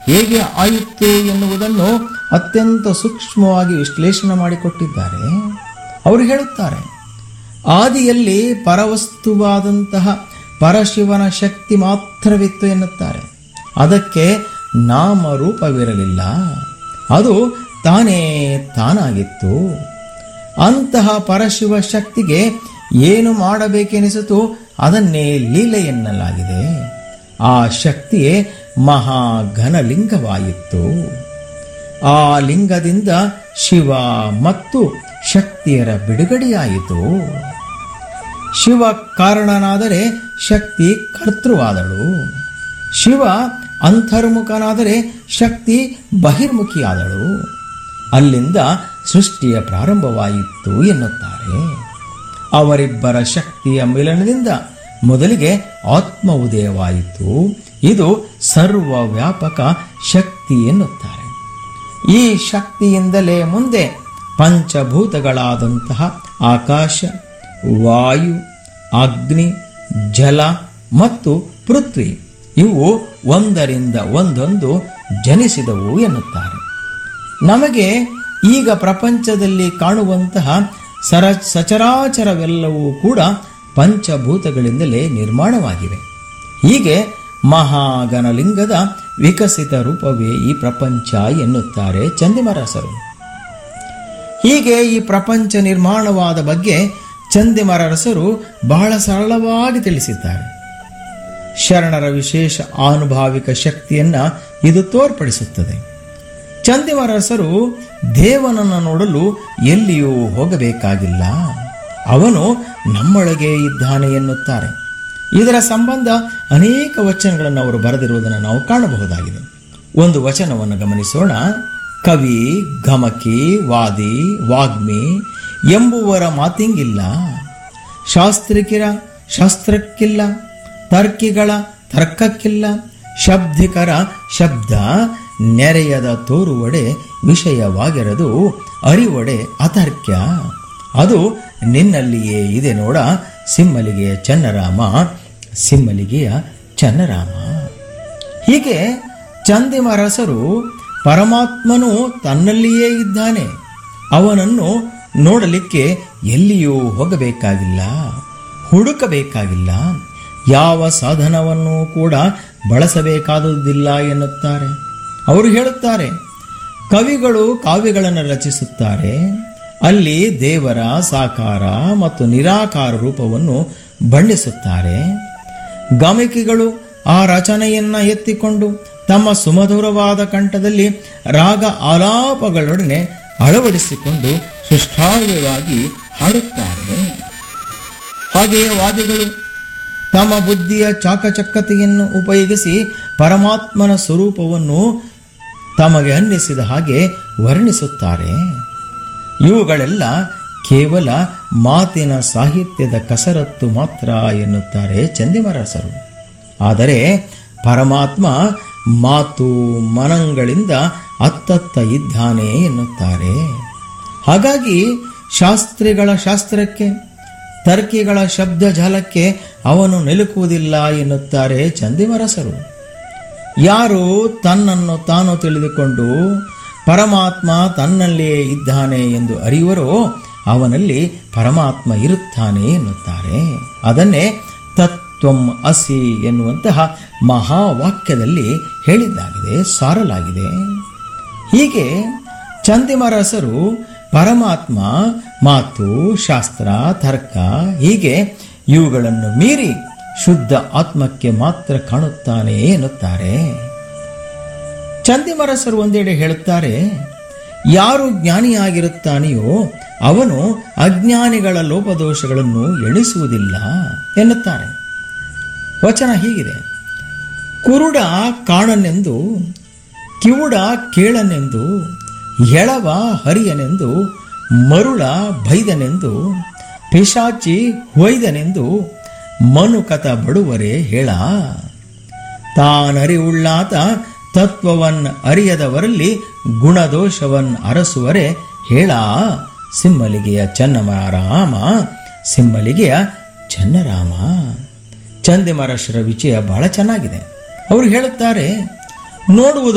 ಹೇಗೆ ಆಯಿತು ಎನ್ನುವುದನ್ನು ಅತ್ಯಂತ ಸೂಕ್ಷ್ಮವಾಗಿ ವಿಶ್ಲೇಷಣೆ ಮಾಡಿಕೊಟ್ಟಿದ್ದಾರೆ. ಅವರು ಹೇಳುತ್ತಾರೆ, ಆದಿಯಲ್ಲಿ ಪರವಸ್ತುವಾದಂತಹ ಪರಶಿವನ ಶಕ್ತಿ ಮಾತ್ರವಿತ್ತು ಎನ್ನುತ್ತಾರೆ. ಅದಕ್ಕೆ ನಾಮರೂಪವಿರಲಿಲ್ಲ, ಅದು ತಾನೇ ತಾನಾಗಿತ್ತು. ಅಂತಹ ಪರಶಿವ ಶಕ್ತಿಗೆ ಏನು ಮಾಡಬೇಕೆನಿಸಿತು ಅದನ್ನೇ ಲೀಲೆ ಎನ್ನಲಾಗಿದೆ. ಆ ಶಕ್ತಿಯೇ ಮಹಾಘನಲಿಂಗವಾಯಿತು. ಆ ಲಿಂಗದಿಂದ ಶಿವ ಮತ್ತು ಶಕ್ತಿಯರ ಬಿಡುಗಡೆಯಾಯಿತು. ಶಿವ ಕಾರಣನಾದರೆ ಶಕ್ತಿ ಕರ್ತೃವಾದಳು. ಶಿವ ಅಂತರ್ಮುಖನಾದರೆ ಶಕ್ತಿ ಬಹಿರ್ಮುಖಿಯಾದಳು. ಅಲ್ಲಿಂದ ಸೃಷ್ಟಿಯ ಪ್ರಾರಂಭವಾಯಿತು ಎನ್ನುತ್ತಾರೆ. ಅವರಿಬ್ಬರ ಶಕ್ತಿಯ ಮಿಲನದಿಂದ ಮೊದಲಿಗೆ ಆತ್ಮ ಉದಯವಾಯಿತು. ಇದು ಸರ್ವವ್ಯಾಪಕ ಶಕ್ತಿ ಎನ್ನುತ್ತಾರೆ. ಈ ಶಕ್ತಿಯಿಂದಲೇ ಮುಂದೆ ಪಂಚಭೂತಗಳಾದಂತಹ ಆಕಾಶ, ವಾಯು, ಅಗ್ನಿ, ಜಲ ಮತ್ತು ಪೃಥ್ವಿ ಇವು ಒಂದರಿಂದ ಒಂದೊಂದು ಜನಿಸಿದವು ಎನ್ನುತ್ತಾರೆ. ನಮಗೆ ಈಗ ಪ್ರಪಂಚದಲ್ಲಿ ಕಾಣುವಂತಹ ಸಚರಾಚರವೆಲ್ಲವೂ ಕೂಡ ಪಂಚಭೂತಗಳಿಂದಲೇ ನಿರ್ಮಾಣವಾಗಿವೆ. ಹೀಗೆ ಮಹಾಗಣಲಿಂಗದ ವಿಕಸಿತ ರೂಪವೇ ಈ ಪ್ರಪಂಚ ಎನ್ನುತ್ತಾರೆ ಚಂದಿಮರಸರು. ಹೀಗೆ ಈ ಪ್ರಪಂಚ ನಿರ್ಮಾಣವಾದ ಬಗ್ಗೆ ಚಂದಿಮರಸರು ಬಹಳ ಸರಳವಾಗಿ ತಿಳಿಸಿದ್ದಾರೆ. ಶರಣರ ವಿಶೇಷ ಆನುಭಾವಿಕ ಶಕ್ತಿಯನ್ನ ಇದು ತೋರ್ಪಡಿಸುತ್ತದೆ. ಚಂದಿಮರಸರು ದೇವನನ್ನು ನೋಡಲು ಎಲ್ಲಿಯೂ ಹೋಗಬೇಕಾಗಿಲ್ಲ, ಅವನು ನಮ್ಮೊಳಗೆ ಇದ್ದಾನೆ ಎನ್ನುತ್ತಾರೆ. ಇದರ ಸಂಬಂಧ ಅನೇಕ ವಚನಗಳನ್ನು ಅವರು ಬರೆದಿರುವುದನ್ನು ನಾವು ಕಾಣಬಹುದಾಗಿದೆ. ಒಂದು ವಚನವನ್ನು ಗಮನಿಸೋಣ. ಕವಿ, ಗಮಕಿ, ವಾದಿ, ವಾಗ್ಮಿ ಎಂಬುವರ ಮಾತಿಂಗಿಲ್ಲ, ಶಾಸ್ತ್ರಿಕರ ಶಾಸ್ತ್ರಕ್ಕಿಲ್ಲ, ತರ್ಕಿಗಳ ತರ್ಕಕ್ಕಿಲ್ಲ, ಶಬ್ದಿಕರ ಶಬ್ದ ನೆರೆಯದ ತೋರುವಡೆ ವಿಷಯವಾಗಿರದು ಅರಿವಡೆ ಅತರ್ಕ್ಯ, ಅದು ನಿನ್ನಲ್ಲಿಯೇ ಇದೆ ನೋಡ ಸಿಮ್ಮಲಿಗೆಯ ಚನ್ನರಾಮ, ಸಿಮ್ಮಲಿಗೆಯ ಚನ್ನರಾಮ. ಹೀಗೆ ಚಂದಿಮರಸರು ಪರಮಾತ್ಮನು ತನ್ನಲ್ಲಿಯೇ ಇದ್ದಾನೆ, ಅವನನ್ನು ನೋಡಲಿಕ್ಕೆ ಎಲ್ಲಿಯೂ ಹೋಗಬೇಕಾಗಿಲ್ಲ, ಹುಡುಕಬೇಕಾಗಿಲ್ಲ, ಯಾವ ಸಾಧನವನ್ನು ಕೂಡ ಬಳಸಬೇಕಾದುದಿಲ್ಲ ಎನ್ನುತ್ತಾರೆ. ಅವರು ಹೇಳುತ್ತಾರೆ, ಕವಿಗಳು ಕಾವ್ಯಗಳನ್ನು ರಚಿಸುತ್ತಾರೆ, ಅಲ್ಲಿ ದೇವರ ಸಾಕಾರ ಮತ್ತು ನಿರಾಕಾರ ರೂಪವನ್ನು ಬಣ್ಣಿಸುತ್ತಾರೆ. ಗಮಕಿಗಳು ಆ ರಚನೆಯನ್ನ ಎತ್ತಿಕೊಂಡು ತಮ್ಮ ಸುಮಧುರವಾದ ಕಂಠದಲ್ಲಿ ರಾಗ ಆಲಾಪಗಳೊಡನೆ ಅಳವಡಿಸಿಕೊಂಡು ಸುಷ್ಠಾವ್ಯವಾಗಿ ಹಾಡುತ್ತಾರೆ. ಹಾಗೆಯೇ ವಾದಿಗಳು ತಮ್ಮ ಬುದ್ಧಿಯ ಚಾಕಚಕ್ಯತೆಯನ್ನು ಉಪಯೋಗಿಸಿ ಪರಮಾತ್ಮನ ಸ್ವರೂಪವನ್ನು ತಮಗೆ ಅನ್ನಿಸಿದ ಹಾಗೆ ವರ್ಣಿಸುತ್ತಾರೆ. ಇವುಗಳೆಲ್ಲ ಕೇವಲ ಮಾತಿನ ಸಾಹಿತ್ಯದ ಕಸರತ್ತು ಮಾತ್ರ ಎನ್ನುತ್ತಾರೆ ಚಂದಿಮರಸರು. ಆದರೆ ಪರಮಾತ್ಮ ಮಾತು ಮನಗಳಿಂದ ಅತ್ತತ್ತ ಇದ್ದಾನೆ ಎನ್ನುತ್ತಾರೆ. ಹಾಗಾಗಿ ಶಾಸ್ತ್ರಿಗಳ ಶಾಸ್ತ್ರಕ್ಕೆ, ತರ್ಕಿಗಳ ಶಬ್ದ ಜಾಲಕ್ಕೆ ಅವನು ನಿಲುಕುವುದಿಲ್ಲ ಎನ್ನುತ್ತಾರೆ ಚಂದಿಮರಸರು. ಯಾರು ತನ್ನನ್ನು ತಾನು ತಿಳಿದುಕೊಂಡು ಪರಮಾತ್ಮ ತನ್ನಲ್ಲಿಯೇ ಇದ್ದಾನೆ ಎಂದು ಅರಿಯುವರೋ ಅವನಲ್ಲಿ ಪರಮಾತ್ಮ ಇರುತ್ತಾನೆ ಎನ್ನುತ್ತಾರೆ. ಅದನ್ನೇ ತತ್ವಂ ಅಸಿ ಎನ್ನುವಂತಹ ಮಹಾವಾಕ್ಯದಲ್ಲಿ ಹೇಳಿದ್ದಾಗಿದೆ, ಸಾರಲಾಗಿದೆ. ಹೀಗೆ ಚಂದಿಮರಸರು ಪರಮಾತ್ಮ ಮಾತು, ಶಾಸ್ತ್ರ, ತರ್ಕ ಹೀಗೆ ಇವುಗಳನ್ನು ಮೀರಿ ಶುದ್ಧ ಆತ್ಮಕ್ಕೆ ಮಾತ್ರ ಕಾಣುತ್ತಾನೆ ಎನ್ನುತ್ತಾರೆ. ಚಂದಿಮರಸರು ಒಂದೆಡೆ ಹೇಳುತ್ತಾರೆ, ಯಾರು ಜ್ಞಾನಿಯಾಗಿರುತ್ತಾನೆಯೋ ಅವನು ಅಜ್ಞಾನಿಗಳ ಲೋಪದೋಷಗಳನ್ನು ಎಣಿಸುವುದಿಲ್ಲ ಎನ್ನುತ್ತಾರೆ. ವಚನ ಹೀಗಿದೆ: ಕುರುಡ ಕಾಣನೆಂದು, ಕಿವುಡ ಕೇಳನೆಂದು, ಎಳವ ಹರಿಯನೆಂದು, ಮರುಳ ಬೈದನೆಂದು, ಪಿಶಾಚಿ ಹೊಯ್ದನೆಂದು ಮನುಕತ ಬಡುವರೇ ಹೇಳ. ತಾನರಿವುಳ್ಳಾತ ತತ್ವವನ್ ಅರಿಯದವರಲ್ಲಿ ಗುಣದೋಷವನ್ ಅರಸುವರೆ ಹೇಳ. ಸಿಮ್ಮಲಿಗೆಯ ಚನ್ನರಾಮ, ಸಿಮ್ಮಲಿಗೆಯ ಚನ್ನರಾಮ. ಚಂದಿಮರಸರ ವಿಷಯ ಬಹಳ ಚೆನ್ನಾಗಿದೆ. ಅವರು ಹೇಳುತ್ತಾರೆ, ನೋಡುವುದು